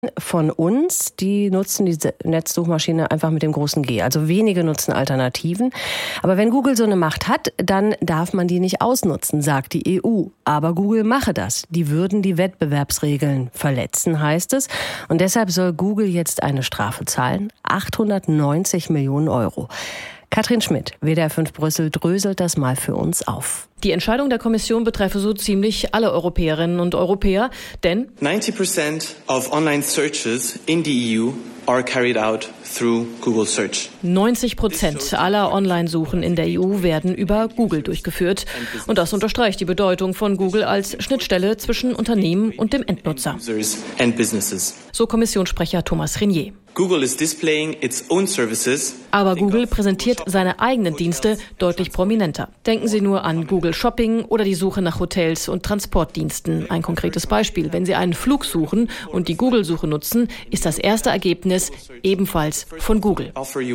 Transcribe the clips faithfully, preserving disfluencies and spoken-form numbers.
von uns, die nutzen diese Netzsuchmaschine einfach mit dem großen G. Also wenige nutzen Alternativen. Aber wenn Google so eine Macht hat, dann darf man die nicht ausnutzen, sagt die E U. Aber Google mache das. Die würden die Wettbewerbsregeln verletzen, heißt es. Und deshalb soll Google jetzt eine Strafe zahlen. achthundertneunzig Millionen Euro. Katrin Schmidt, W D R fünf Brüssel, dröselt das mal für uns auf. Die Entscheidung der Kommission betreffe so ziemlich alle Europäerinnen und Europäer, denn ninety percent of online searches in the E U are carried out through Google Search. neunzig Prozent aller Online-Suchen in der E U werden über Google durchgeführt. Und das unterstreicht die Bedeutung von Google als Schnittstelle zwischen Unternehmen und dem Endnutzer. So Kommissionssprecher Thomas Renier. Google is displaying its own services. Aber Google präsentiert seine eigenen Dienste deutlich prominenter. Denken Sie nur an Google Shopping oder die Suche nach Hotels und Transportdiensten. Ein konkretes Beispiel. Wenn Sie einen Flug suchen und die Google-Suche nutzen, ist das erste Ergebnis ebenfalls von Google.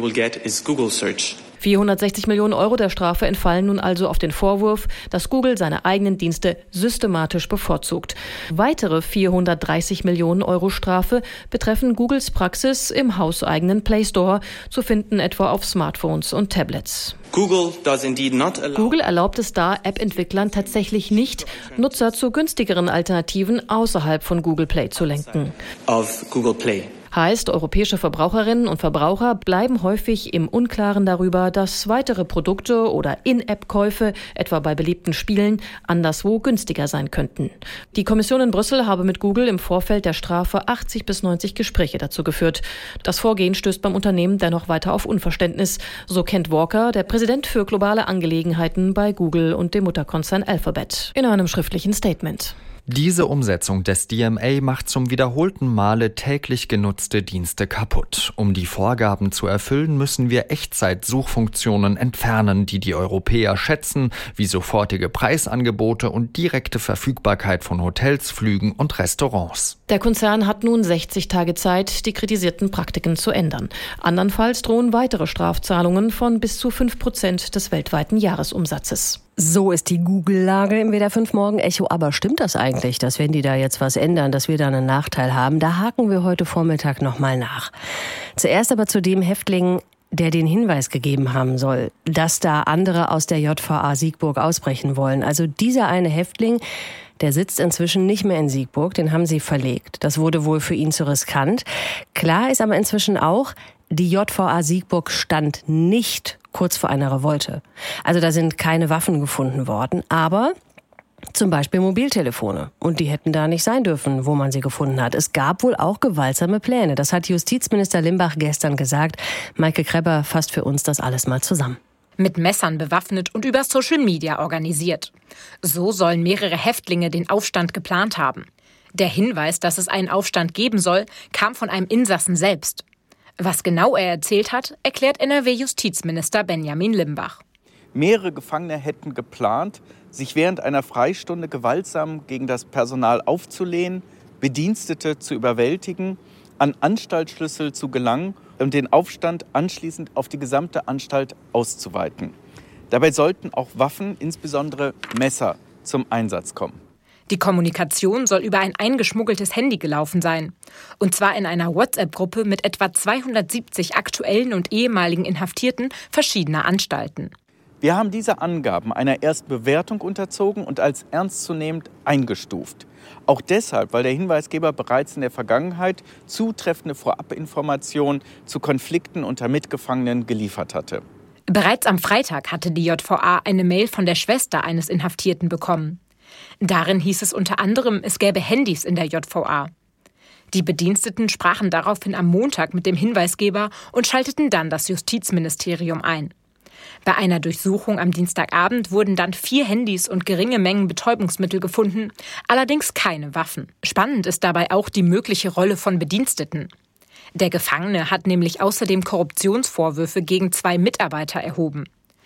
vierhundertsechzig Millionen Euro der Strafe entfallen nun also auf den Vorwurf, dass Google seine eigenen Dienste systematisch bevorzugt. Weitere vierhundertdreißig Millionen Euro Strafe betreffen Googles Praxis im hauseigenen Play Store, zu finden etwa auf Smartphones und Tablets. Google does indeed not allow Google erlaubt es da App-Entwicklern tatsächlich nicht, Nutzer zu günstigeren Alternativen außerhalb von Google Play zu lenken. of Google Play. Heißt, europäische Verbraucherinnen und Verbraucher bleiben häufig im Unklaren darüber, dass weitere Produkte oder In-App-Käufe, etwa bei beliebten Spielen, anderswo günstiger sein könnten. Die Kommission in Brüssel habe mit Google im Vorfeld der Strafe achtzig bis neunzig Gespräche dazu geführt. Das Vorgehen stößt beim Unternehmen dennoch weiter auf Unverständnis. So Kent Walker, der Präsident für globale Angelegenheiten bei Google und dem Mutterkonzern Alphabet, in einem schriftlichen Statement. Diese Umsetzung des D M A macht zum wiederholten Male täglich genutzte Dienste kaputt. Um die Vorgaben zu erfüllen, müssen wir Echtzeit-Suchfunktionen entfernen, die die Europäer schätzen, wie sofortige Preisangebote und direkte Verfügbarkeit von Hotels, Flügen und Restaurants. Der Konzern hat nun sechzig Tage Zeit, die kritisierten Praktiken zu ändern. Andernfalls drohen weitere Strafzahlungen von bis zu fünf Prozent des weltweiten Jahresumsatzes. So ist die Google-Lage im W D R fünf Morgen Echo. Aber stimmt das eigentlich, dass wenn die da jetzt was ändern, dass wir da einen Nachteil haben? Da haken wir heute Vormittag nochmal nach. Zuerst aber zu dem Häftling, der den Hinweis gegeben haben soll, dass da andere aus der J V A Siegburg ausbrechen wollen. Also dieser eine Häftling, der sitzt inzwischen nicht mehr in Siegburg, den haben sie verlegt. Das wurde wohl für ihn zu riskant. Klar ist aber inzwischen auch, die J V A Siegburg stand nicht kurz vor einer Revolte. Also da sind keine Waffen gefunden worden, aber zum Beispiel Mobiltelefone. Und die hätten da nicht sein dürfen, wo man sie gefunden hat. Es gab wohl auch gewaltsame Pläne. Das hat Justizminister Limbach gestern gesagt. Maike Krebber fasst für uns das alles mal zusammen. Mit Messern bewaffnet und über Social Media organisiert. So sollen mehrere Häftlinge den Aufstand geplant haben. Der Hinweis, dass es einen Aufstand geben soll, kam von einem Insassen selbst. Was genau er erzählt hat, erklärt N R W-Justizminister Benjamin Limbach. Mehrere Gefangene hätten geplant, sich während einer Freistunde gewaltsam gegen das Personal aufzulehnen, Bedienstete zu überwältigen, an Anstaltsschlüssel zu gelangen und den Aufstand anschließend auf die gesamte Anstalt auszuweiten. Dabei sollten auch Waffen, insbesondere Messer, zum Einsatz kommen. Die Kommunikation soll über ein eingeschmuggeltes Handy gelaufen sein. Und zwar in einer WhatsApp-Gruppe mit etwa zweihundertsiebzig aktuellen und ehemaligen Inhaftierten verschiedener Anstalten. Wir haben diese Angaben einer Erstbewertung unterzogen und als ernstzunehmend eingestuft. Auch deshalb, weil der Hinweisgeber bereits in der Vergangenheit zutreffende Vorabinformationen zu Konflikten unter Mitgefangenen geliefert hatte. Bereits am Freitag hatte die J V A eine Mail von der Schwester eines Inhaftierten bekommen. Darin hieß es unter anderem, es gäbe Handys in der J V A. Die Bediensteten sprachen daraufhin am Montag mit dem Hinweisgeber und schalteten dann das Justizministerium ein. Bei einer Durchsuchung am Dienstagabend wurden dann vier Handys und geringe Mengen Betäubungsmittel gefunden, allerdings keine Waffen. Spannend ist dabei auch die mögliche Rolle von Bediensteten. Der Gefangene hat nämlich außerdem Korruptionsvorwürfe gegen zwei Mitarbeiter erhoben.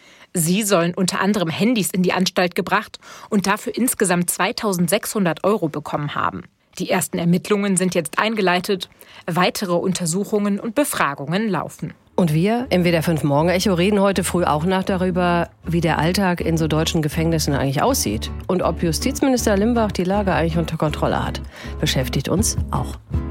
Sie sollen unter anderem Handys in die Anstalt gebracht und dafür insgesamt zweitausendsechshundert Euro bekommen haben. Die ersten Ermittlungen sind jetzt eingeleitet, weitere Untersuchungen und Befragungen laufen. Und wir im W D R fünf Morgen Echo reden heute früh auch nach darüber, wie der Alltag in so deutschen Gefängnissen eigentlich aussieht und ob Justizminister Limbach die Lage eigentlich unter Kontrolle hat. Beschäftigt uns auch.